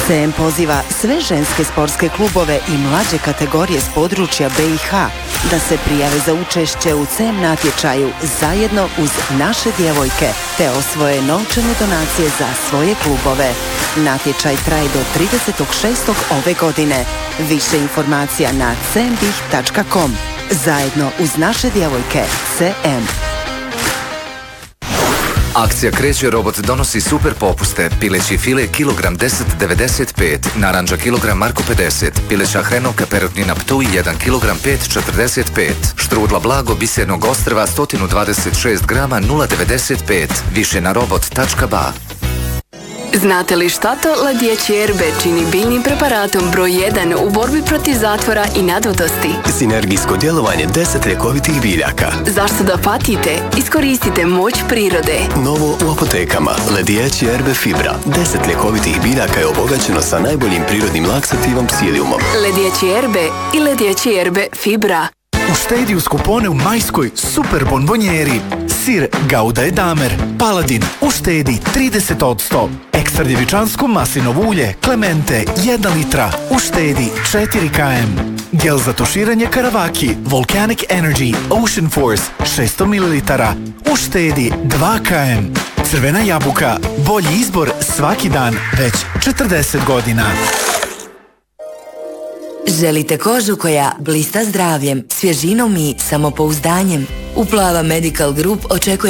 CM poziva sve ženske sportske klubove i mlađe kategorije s područja BiH da se prijave za učešće u CM natječaju zajedno uz naše djevojke te osvoje novčane donacije za svoje klubove. Natječaj traje do 30.6. ove godine. Više informacija na cmbih.com. Zajedno uz naše djevojke CM. Akcija Kreće robot donosi super popuste. Pileći file kilogram 10,95, naranđa kilogram Marko 50, pileća hrenovka perutnina Ptuj 1 kilogram 5,45, štrudla blago bisernog ostrva 126 grama 0,95, više na robot.ba. Znate li šta to Ladjeći Erbe čini biljnim preparatom broj 1 u borbi protiv zatvora i nadvodosti? Sinergijsko djelovanje 10 ljekovitih biljaka. Zašto da patite? Iskoristite moć prirode. Novo u apotekama. Ladjeći Erbe Fibra. 10 ljekovitih biljaka je obogaćeno sa najboljim prirodnim laksativom psiliumom. Ladjeći Erbe i Ladjeći Erbe Fibra. Uštedi uz kupone u majskoj super bonbonjeri. Sir Gouda Edamer, Paladin, uštedi 30%. Ekstra djevičansko maslinovo ulje, Clemente, 1 litra, uštedi 4 km. Gel za tuširanje Karavaki, Volcanic Energy, Ocean Force, 600 ml, uštedi 2 km. Crvena jabuka, bolji izbor svaki dan, već 40 godina. Želite kožu koja blista zdravljem, svježinom i samopouzdanjem? U Plava Medical Group očekuje